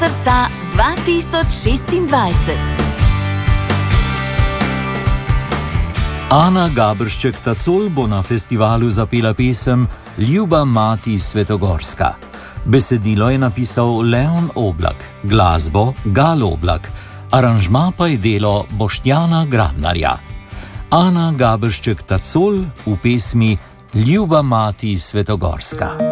srca 2026. Ana Gaberšček-Tacol bo na festivalu zapela pesem Ljuba mati Svetogorska. Besedilo je napisal Leon Oblak, glasbo Gal Oblak, aranžma pa je delo Boštjana Grabnarja. Ana Gaberšček-Tacol v pesmi Ljuba mati Svetogorska.